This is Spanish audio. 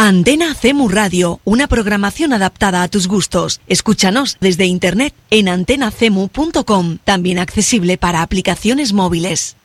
Antena CEMU Radio, una programación adaptada a tus gustos. Escúchanos desde internet en antenacemu.com, también accesible para aplicaciones móviles.